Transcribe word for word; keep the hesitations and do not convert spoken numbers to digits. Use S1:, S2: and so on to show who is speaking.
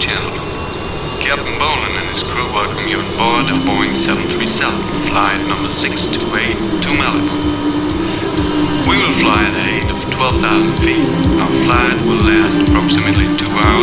S1: Channel. Captain Boland and his crew welcome you on board a Boeing seven thirty-seven, flight number six two eight to Malibu. We will fly at a height of twelve thousand feet. Our flight will last approximately two hours.